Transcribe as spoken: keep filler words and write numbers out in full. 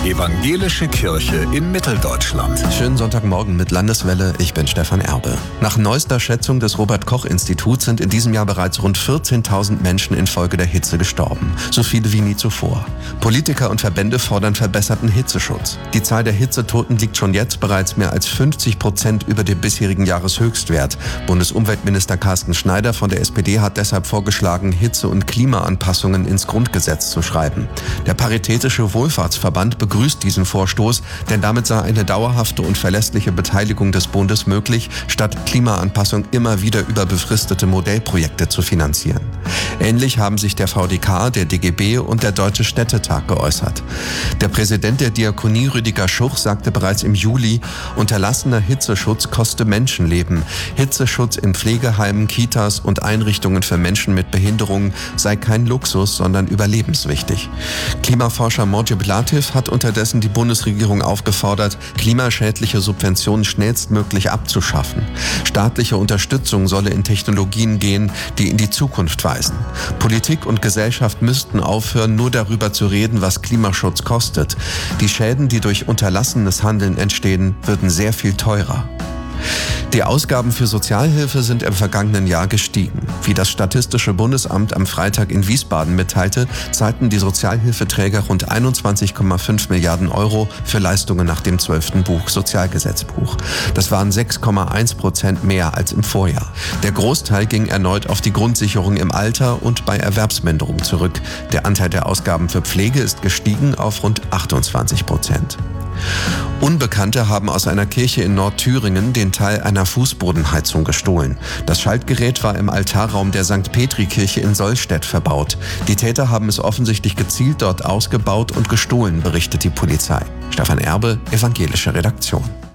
Evangelische Kirche in Mitteldeutschland. Schönen Sonntagmorgen mit Landeswelle, ich bin Stefan Erbe. Nach neuester Schätzung des Robert-Koch-Instituts sind in diesem Jahr bereits rund vierzehntausend Menschen infolge der Hitze gestorben. So viele wie nie zuvor. Politiker und Verbände fordern verbesserten Hitzeschutz. Die Zahl der Hitzetoten liegt schon jetzt bereits mehr als fünfzig Prozent über dem bisherigen Jahreshöchstwert. Bundesumweltminister Carsten Schneider von der S P D hat deshalb vorgeschlagen, Hitze- und Klimaanpassungen ins Grundgesetz zu schreiben. Der Paritätische Wohlfahrtsverband begrüßt diesen Vorstoß, denn damit sei eine dauerhafte und verlässliche Beteiligung des Bundes möglich, statt Klimaanpassung immer wieder über befristete Modellprojekte zu finanzieren. Ähnlich haben sich der V D K, der D G B und der Deutsche Städtetag geäußert. Der Präsident der Diakonie, Rüdiger Schuch, sagte bereits im Juli, unterlassener Hitzeschutz koste Menschenleben. Hitzeschutz in Pflegeheimen, Kitas und Einrichtungen für Menschen mit Behinderungen sei kein Luxus, sondern überlebenswichtig. Klimaforscher Mojib Latif hat unterdessen die Bundesregierung aufgefordert, klimaschädliche Subventionen schnellstmöglich abzuschaffen. Staatliche Unterstützung solle in Technologien gehen, die in die Zukunft weisen. Politik und Gesellschaft müssten aufhören, nur darüber zu reden, was Klimaschutz kostet. Die Schäden, die durch unterlassenes Handeln entstehen, würden sehr viel teurer. Die Ausgaben für Sozialhilfe sind im vergangenen Jahr gestiegen. Wie das Statistische Bundesamt am Freitag in Wiesbaden mitteilte, zahlten die Sozialhilfeträger rund einundzwanzig Komma fünf Milliarden Euro für Leistungen nach dem zwölften Buch Sozialgesetzbuch. Das waren sechs Komma eins Prozent mehr als im Vorjahr. Der Großteil ging erneut auf die Grundsicherung im Alter und bei Erwerbsminderung zurück. Der Anteil der Ausgaben für Pflege ist gestiegen auf rund achtundzwanzig Prozent. Unbekannte haben aus einer Kirche in Nordthüringen den Teil einer Fußbodenheizung gestohlen. Das Schaltgerät war im Altarraum der Sankt Petri-Kirche in Sollstedt verbaut. Die Täter haben es offensichtlich gezielt dort ausgebaut und gestohlen, berichtet die Polizei. Stefan Erbe, Evangelische Redaktion.